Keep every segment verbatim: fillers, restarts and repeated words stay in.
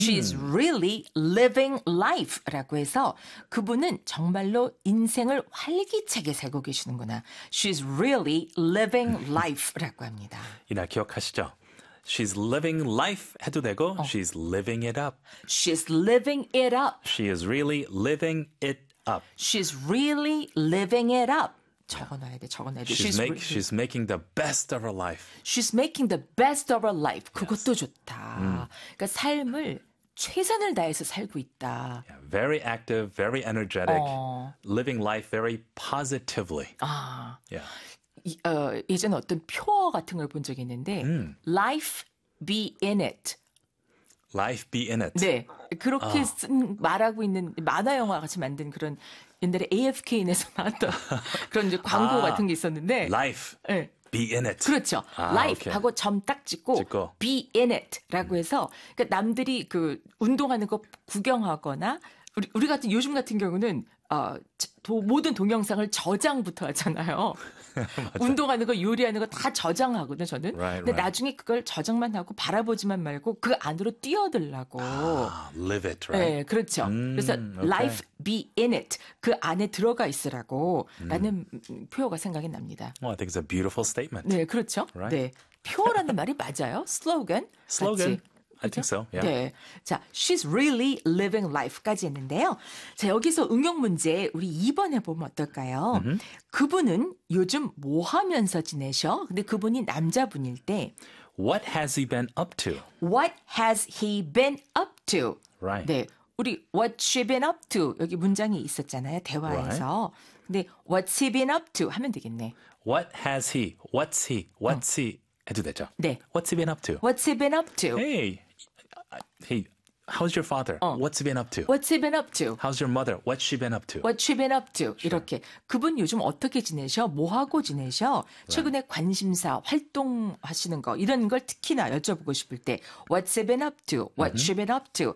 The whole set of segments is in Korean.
She's really living life라고 해서 그분은 정말로 인생을 활기차게 살고 계시는구나. She's really living life라고 합니다. 이날 기억하시죠? She's living life 해도 되고 어. She's living it up. She's living it up. She is really living it up. She's really living it up. 적어놔야 돼, 적어놔야 돼. She's, make, really, she's making the best of her life. she's making the best of her life. 그것도 좋다. 음. 그러니까 삶을 최선을 다해서 살고 있다. Yeah, very active, very energetic, 어. living life very positively. 아, Yeah. 이, 어, 예전에 어떤 표어 같은 걸 본 적이 있는데 음. life be in it. Life be in it. 네, 그렇게 어. 쓴, 말하고 있는 만화 영화 같이 만든 그런 옛날에 에이에프케이에서 나왔던 그런 이제 광고 아, 같은 게 있었는데 Life 네. be in it. 그렇죠. 아, life 오케이. 하고 점 딱 찍고, 찍고. be in it라고 해서 그러니까 남들이 그 운동하는 거 구경하거나 우리 우리 같은 요즘 같은 경우는 어, 도, 모든 동영상을 저장부터 하잖아요. 운동하는 거, 요리하는 거 다 저장하거든요, 저는. Right, 근데 right. 나중에 그걸 저장만 하고 바라보지만 말고 그 안으로 뛰어들라고. 아, live it, right? 네, 그렇죠. 음, 그래서 오케이. life be in it. 그 안에 들어가 있으라고 음. 라는 표어가 생각이 납니다. Well, I think it's a beautiful statement. 네, 그렇죠. Right. 네. 표어라는 말이 맞아요? 슬로건? Slogan. 맞지? I think so, yeah. 네. 자, she's really living life까지 했는데요. 자, 여기서 응용 문제 우리 이 번 해보면 어떨까요? Mm-hmm. 그분은 요즘 뭐 하면서 지내셔? 근데 그분이 남자분일 때 What has he been up to? What has he been up to? Right. 네. 우리 what she been up to 여기 문장이 있었잖아요. 대화에서. 근데 what's he been up to 하면 되겠네. What has he? What's he? What's he? 해도 되죠? 네. What's he been up to? What's he been up to? Hey, hey, how's your father? 어. What's he been up to? What's he been up to? How's your mother? What's she been up to? What you been up to? 이렇게 그분 요즘 어떻게 지내셔? 뭐 하고 지내셔? 최근에 관심사 활동하시는 거 이런 걸 특히나 여쭤보고 싶을 때 What's he been up to? What you been up to?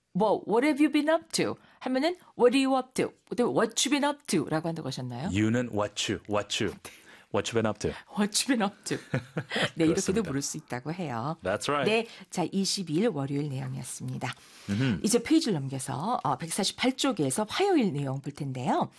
뭐 What have you been up to? 하면은 What are you up to? 근데 What you been up to?라고 한다고 하셨나요? You는 what you, what you, what you been up to? What you been up to? 네, 이렇게도 그렇습니다. 물을 수 있다고 해요. That's right. 네, 자 이십이 일 월요일 내용이었습니다. Mm-hmm. 이제 페이지를 넘겨서 어, 백사십팔 쪽에서 화요일 내용 볼 텐데요.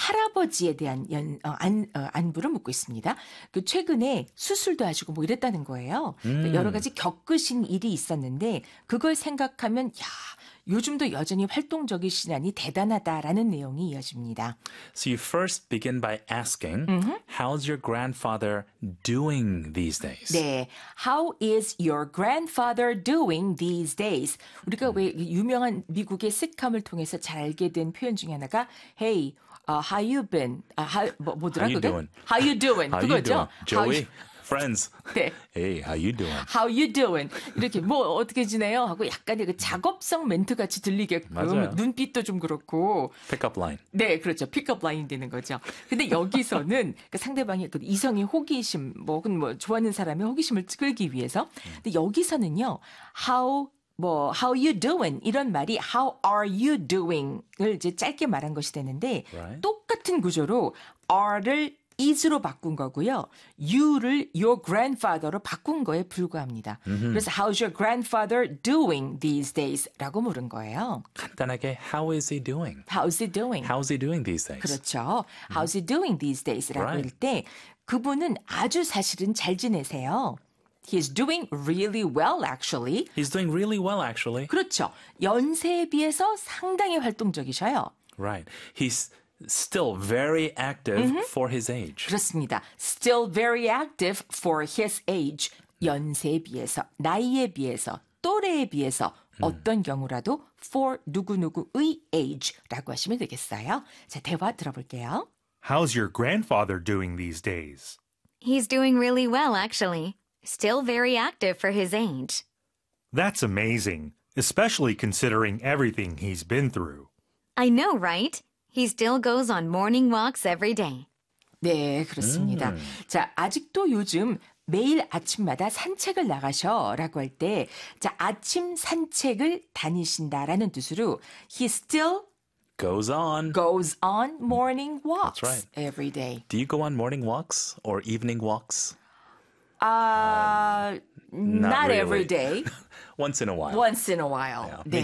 할아버지에 대한 연, 어, 안, 어, 안부를 묻고 있습니다. 그 최근에 수술도 하시고 뭐 이랬다는 거예요. 음. 여러 가지 겪으신 일이 있었는데 그걸 생각하면 야 요즘도 여전히 활동적이시다니 대단하다라는 내용이 이어집니다. So you first begin by asking, Mm-hmm. how's your grandfather doing these days? 네, How is your grandfather doing these days? 우리가 왜 유명한 미국의 시트콤을 통해서 잘 알게 된 표현 중에 하나가 Hey, uh, how you been? 아, how, 뭐, 뭐더라 How you 그게? doing? How you doing? How you 그거죠? doing? Joey? How you, Friends? 네. Hey, how you doing? How you doing? 이렇게 뭐 어떻게 지내요? 하고 약간의 그 작업성 멘트 같이 들리게끔 맞아요. 눈빛도 좀 그렇고 Pick-up line. 네, 그렇죠. 픽업 라인 되는 거죠. 근데 여기서는 그 상대방의 그 이성의 호기심, 뭐, 혹은 뭐, 좋아하는 사람의 호기심을 끌기 위해서. 근데 여기서는요, how, 뭐, how you doing? 이런 말이 how are you doing?을 이제 짧게 말한 것이 되는데, Right. 똑같은 구조로 are를 is로 바꾼 거고요. you를 your grandfather로 바꾼 거에 불과합니다. Mm-hmm. 그래서 how's your grandfather doing these days? 라고 물은 거예요. 간단하게, how is he doing? How's he doing? How's he doing these days? 그렇죠. How's he doing these days? 라고 Right. 할 때 그분은 아주 사실은 잘 지내세요. He's doing really well, actually. He's doing really well, actually. 그렇죠. 연세에 비해서 상당히 활동적이셔요. Right. He's still very active Mm-hmm. for his age. 그렇습니다. Still very active for his age. 연세에 비해서, 나이에 비해서, 또래에 비해서 어떤 경우라도 for 누구누구의 age라고 하시면 되겠어요. 자, 대화 들어볼게요. How's your grandfather doing these days? He's doing really well, actually. Still very active for his age. That's amazing, especially considering everything he's been through. I know, right? He still goes on morning walks every day. 네, 그렇습니다. 음. 자, 아직도 요즘 매일 아침마다 산책을 나가셔라고 할 때, 자, 아침 산책을 다니신다라는 뜻으로 he still Goes on. goes on morning walks That's right. every day. Do you go on morning walks or evening walks? 아, not, really. every day, Once in a while. once in a while. Yeah. 네.